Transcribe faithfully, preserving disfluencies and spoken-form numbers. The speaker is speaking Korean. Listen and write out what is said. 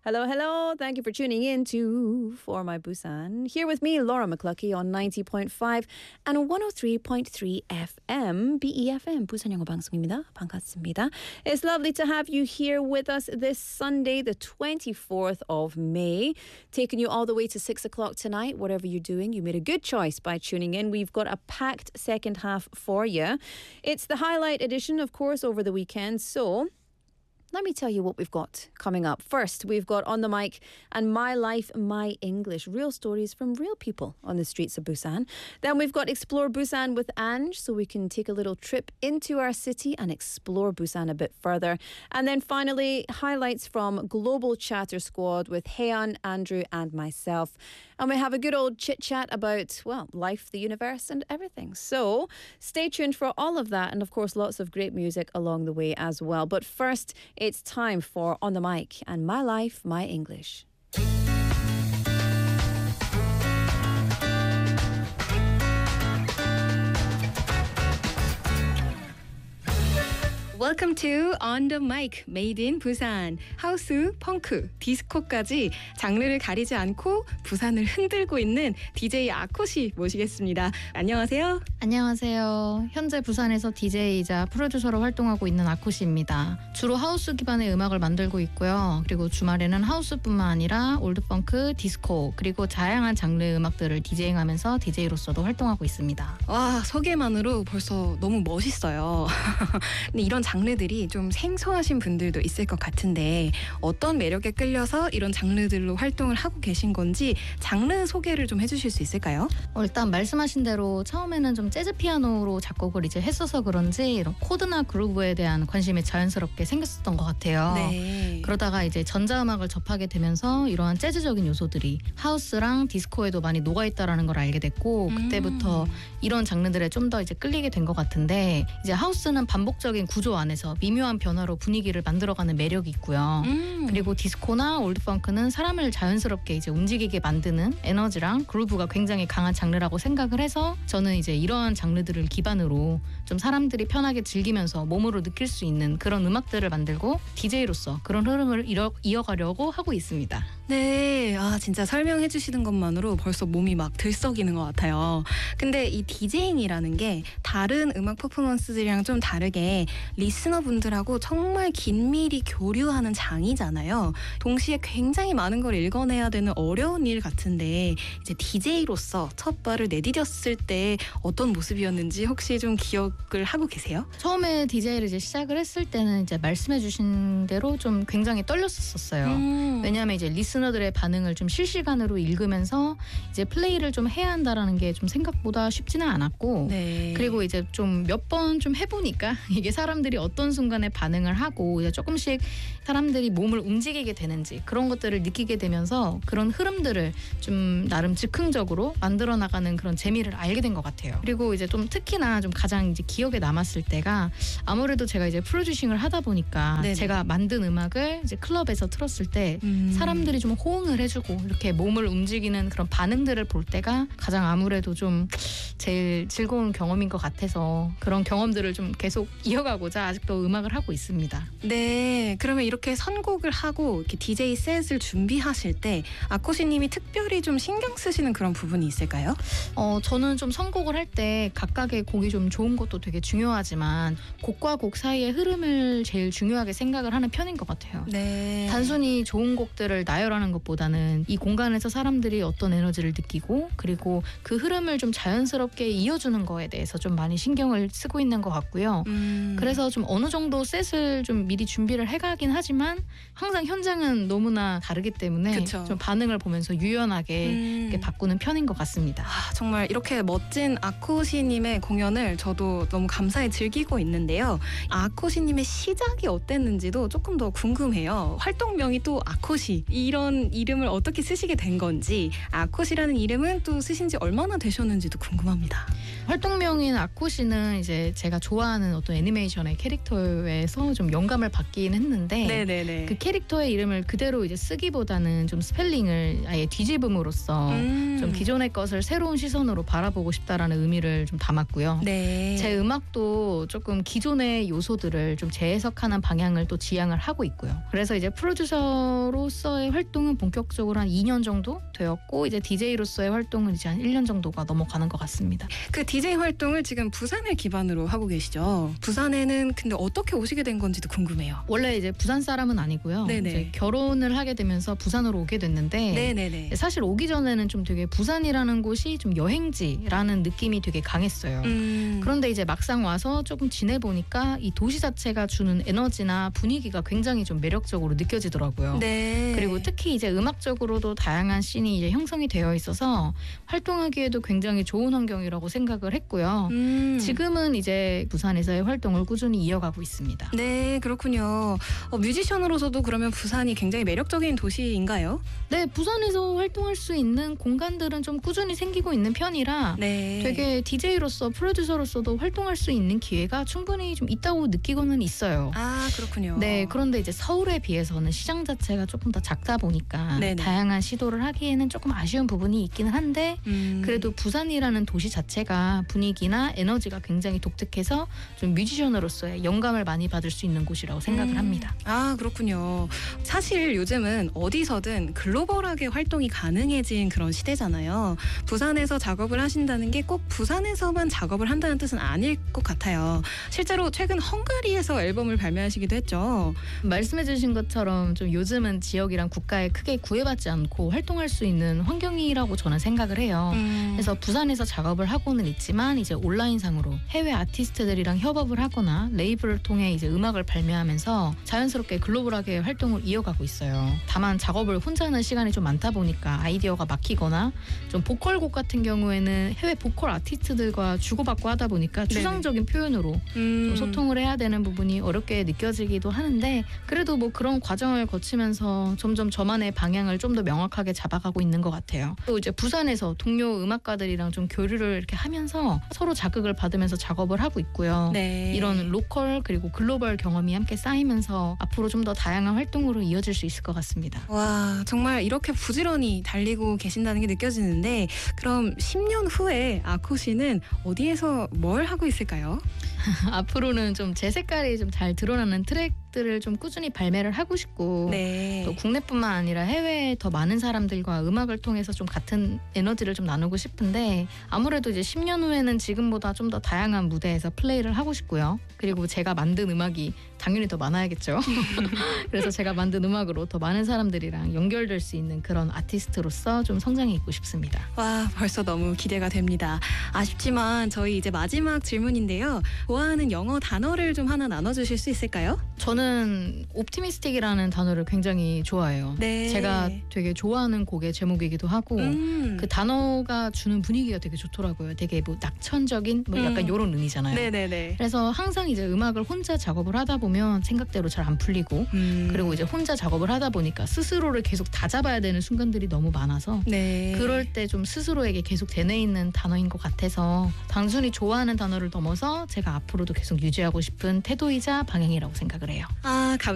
Hello, hello. Thank you for tuning in to For My Busan. Here with me, Laura McCluskey on ninety point five and one oh three point three F M, B E F M, 부산 영어 방송입니다. 반갑습니다. It's lovely to have you here with us this Sunday, the twenty-fourth of May. Taking you all the way to six o'clock tonight. Whatever you're doing, you made a good choice by tuning in. We've got a packed second half for you. It's the highlight edition, of course, over the weekend. So let me tell you what we've got coming up. First, we've got On the Mic and My Life, My English. Real stories from real people on the streets of Busan. Then we've got Explore Busan with Ange, so we can take a little trip into our city and explore Busan a bit further. And then finally, highlights from Global Chatter Squad with Haeyeon, Andrew and myself. And we have a good old chit-chat about, well, life, the universe and everything. So stay tuned for all of that. And of course, lots of great music along the way as well. But first, it's time for On the Mic and My Life, My English. Welcome to On the Mic, Made in Busan. 하우스, 펑크, 디스코까지 장르를 가리지 않고 부산을 흔들고 있는 디제이 아코 씨 모시겠습니다. 안녕하세요. 안녕하세요. 현재 부산에서 디제이이자 프로듀서로 활동하고 있는 아코 씨입니다. 주로 하우스 기반의 음악을 만들고 있고요. 그리고 주말에는 하우스뿐만 아니라 올드펑크, 디스코, 그리고 다양한 장르의 음악들을 디제잉하면서 디제이로서도 활동하고 있습니다. 와, 소개만으로 벌써 너무 멋있어요. 근데 이런 장르들이 좀 생소하신 분들도 있을 것 같은데 어떤 매력에 끌려서 이런 장르들로 활동을 하고 계신 건지 장르 소개를 좀 해주실 수 있을까요? 어, 일단 말씀하신 대로 처음에는 좀 재즈 피아노로 작곡을 이제 했어서 그런지 이런 코드나 그루브에 대한 관심이 자연스럽게 생겼었던 것 같아요. 네. 그러다가 이제 전자음악을 접하게 되면서 이러한 재즈적인 요소들이 하우스랑 디스코에도 많이 녹아있다라는 걸 알게 됐고 음. 그때부터 이런 장르들에 좀 더 이제 끌리게 된 것 같은데 이제 하우스는 반복적인 구조 안에서 미묘한 변화로 분위기를 만들어가는 매력이 있고요. 음. 그리고 디스코나 올드펑크는 사람을 자연스럽게 이제 움직이게 만드는 에너지랑 그루브가 굉장히 강한 장르라고 생각을 해서 저는 이제 이러한 장르들을 기반으로 좀 사람들이 편하게 즐기면서 몸으로 느낄 수 있는 그런 음악들을 만들고 디제이로서 그런 흐름을 이어, 이어가려고 하고 있습니다. 네, 아 진짜 설명해 주시는 것만으로 벌써 몸이 막 들썩이는 것 같아요. 근데 이 디제잉이라는 게 다른 음악 퍼포먼스들이랑 좀 다르게 리스너분들하고 정말 긴밀히 교류하는 장이잖아요. 동시에 굉장히 많은 걸 읽어내야 되는 어려운 일 같은데 이제 디제이로서 첫 발을 내디뎠을 때 어떤 모습이었는지 혹시 좀 기억을 하고 계세요? 처음에 디제이를 이제 시작을 했을 때는 이제 말씀해주신 대로 좀 굉장히 떨렸었어요. 음. 왜냐하면 이제 리스너들의 반응을 좀 실시간으로 읽으면서 이제 플레이를 좀 해야 한다라는 게 좀 생각보다 쉽지는 않았고, 네. 그리고 이제 좀 몇 번 좀 해보니까 이게 사람들이 어떤 순간에 반응을 하고 이제 조금씩 사람들이 몸을 움직이게 되는지 그런 것들을 느끼게 되면서 그런 흐름들을 좀 나름 즉흥적으로 만들어 나가는 그런 재미를 알게 된 것 같아요. 그리고 이제 좀 특히나 좀 가장 이제 기억에 남았을 때가 아무래도 제가 이제 프로듀싱을 하다 보니까 네네. 제가 만든 음악을 이제 클럽에서 틀었을 때 음. 사람들이 좀 호응을 해주고 이렇게 몸을 움직이는 그런 반응들을 볼 때가 가장 아무래도 좀 제일 즐거운 경험인 것 같아서 그런 경험들을 좀 계속 이어가고자 아직도 음악을 하고 있습니다. 네, 그러면 이렇게 선곡을 하고 이렇게 디제이 셋을 준비하실 때 아코시님이 특별히 좀 신경 쓰시는 그런 부분이 있을까요? 어, 저는 좀 선곡을 할 때 각각의 곡이 좀 좋은 것도 되게 중요하지만 곡과 곡 사이의 흐름을 제일 중요하게 생각을 하는 편인 것 같아요. 네. 단순히 좋은 곡들을 나열하는 것보다는 이 공간에서 사람들이 어떤 에너지를 느끼고 그리고 그 흐름을 좀 자연스럽게 이어주는 거에 대해서 좀 많이 신경을 쓰고 있는 것 같고요. 음. 그래서 좀 어느 정도 셋을 좀 미리 준비를 해가긴 하지만 항상 현장은 너무나 다르기 때문에 그쵸. 좀 반응을 보면서 유연하게 음. 이렇게 바꾸는 편인 것 같습니다. 아, 정말 이렇게 멋진 아코시님의 공연을 저도 너무 감사히 즐기고 있는데요. 아코시님의 시작이 어땠는지도 조금 더 궁금해요. 활동명이 또 아코시 이런 이런 이름을 어떻게 쓰시게 된 건지, 아콧이라는 이름은 또 쓰신 지 얼마나 되셨는지도 궁금합니다. 활동명인 아콧이는 이제 제가 좋아하는 어떤 애니메이션의 캐릭터에서 좀 영감을 받긴 했는데 네네네. 그 캐릭터의 이름을 그대로 이제 쓰기보다는 좀 스펠링을 아예 뒤집음으로써 음. 좀 기존의 것을 새로운 시선으로 바라보고 싶다라는 의미를 좀 담았고요. 네. 제 음악도 조금 기존의 요소들을 좀 재해석하는 방향을 또 지향을 하고 있고요. 그래서 이제 프로듀서로서의 활동은 본격적으로 한 이 년 정도 되었고, 이제 디제이로서의 활동은 이제 한 일 년 정도가 넘어가는 것 같습니다. 그 디제이 활동을 지금 부산을 기반으로 하고 계시죠. 부산에는 근데 어떻게 오시게 된 건지도 궁금해요. 원래 이제 부산 사람은 아니고요. 네네. 이제 결혼을 하게 되면서 부산으로 오게 됐는데 네네네. 사실 오기 전에는 좀 되게 부산이라는 곳이 좀 여행지라는 느낌이 되게 강했어요. 음. 그런데 이제 막상 와서 조금 지내보니까 이 도시 자체가 주는 에너지나 분위기가 굉장히 좀 매력적으로 느껴지더라고요. 네. 그리고 특히 이제 음악적으로도 다양한 씬이 이제 형성이 되어 있어서 활동하기에도 굉장히 좋은 환경이라고 생각을 했고요. 음. 지금은 이제 부산에서의 활동을 꾸준히 이어가고 있습니다. 네, 그렇군요. 어, 뮤지션으로서도 그러면 부산이 굉장히 매력적인 도시인가요? 네, 부산에서 활동할 수 있는 공간들은 좀 꾸준히 생기고 있는 편이라 네. 되게 디제이로서 프로듀서로서도 활동할 수 있는 기회가 충분히 좀 있다고 느끼고는 있어요. 아, 그렇군요. 네, 그런데 이제 서울에 비해서는 시장 자체가 조금 더 작다 보니까 네네. 다양한 시도를 하기에는 조금 아쉬운 부분이 있기는 한데 음. 그래도 부산이라는 도시 자체가 분위기나 에너지가 굉장히 독특해서 좀 뮤지션으로서의 영감을 많이 받을 수 있는 곳이라고 생각을 음. 합니다. 아, 그렇군요. 사실 요즘은 어디서든 글로벌하게 활동이 가능해진 그런 시대잖아요. 부산에서 작업을 하신다는 게 꼭 부산에서만 작업을 한다는 뜻은 아닐 것 같아요. 실제로 최근 헝가리에서 앨범을 발매하시기도 했죠. 말씀해주신 것처럼 좀 요즘은 지역이랑 국가에 크게 구애받지 않고 활동할 수 있는 환경이라고 저는 생각을 해요. 음. 그래서 부산에서 작업을 하고는 있지만 이제 온라인상으로 해외 아티스트들이랑 협업을 하거나 레이블을 통해 이제 음악을 발매하면서 자연스럽게 글로벌하게 활동을 이어가고 있어요. 다만 작업을 혼자 하는 시간이 좀 많다 보니까 아이디어가 막히거나 좀 보컬곡 같은 경우에는 해외 보컬 아티스트들과 주고받고 하다 보니까 추상적인 표현으로 음. 좀 소통을 해야 되는 부분이 어렵게 느껴지기도 하는데 그래도 뭐 그런 과정을 거치면서 점점 저만의 방향을 좀 더 명확하게 잡아가고 있는 것 같아요. 또 이제 부산에서 동료 음악가들이랑 좀 교류를 이렇게 하면서 서로 자극을 받으면서 작업을 하고 있고요. 네. 이런 로컬 그리고 글로벌 경험이 함께 쌓이면서 앞으로 좀 더 다양한 활동으로 이어질 수 있을 것 같습니다. 와, 정말 이렇게 부지런히 달리고 계신다는 게 느껴지는데 그럼 십 년 후에 아콧이는 어디에서 뭘 하고 있을까요? 앞으로는 좀 제 색깔이 좀 잘 드러나는 트랙들을 좀 꾸준히 발매를 하고 싶고 네. 또 국내뿐만 아니라 해외에 더 많은 사람들과 음악을 통해서 좀 같은 에너지를 좀 나누고 싶은데 아무래도 이제 십 년 후에는 지금보다 좀 더 다양한 무대에서 플레이를 하고 싶고요. 그리고 제가 만든 음악이 당연히 더 많아야겠죠. 그래서 제가 만든 음악으로 더 많은 사람들이랑 연결될 수 있는 그런 아티스트로서 좀 성장해 있고 싶습니다. 와, 벌써 너무 기대가 됩니다. 아쉽지만 저희 이제 마지막 질문인데요. 좋아하는 영어 단어를 좀 하나 나눠주실 수 있을까요? 저는 옵티미스틱이라는 단어를 굉장히 좋아해요. 네. 제가 되게 좋아하는 곡의 제목이기도 하고 음. 그 단어가 주는 분위기가 되게 좋더라고요. 되게 뭐 낙천적인 뭐 약간 음. 이런 의미잖아요. 네네네. 그래서 항상 이제 음악을 혼자 작업을 하다 보면 생각대로 잘 안 풀리고 음. 그리고 이제 혼자 작업을 하다 보니까 스스로를 계속 다잡아야 되는 순간들이 너무 많아서 네. 그럴 때 좀 스스로에게 계속 되뇌 있는 단어인 것 같아서 단순히 좋아하는 단어를 넘어서 제가 앞으로도 계속 유지하고 싶은 태도이자 방향이라고 생각을 해요. 아, 감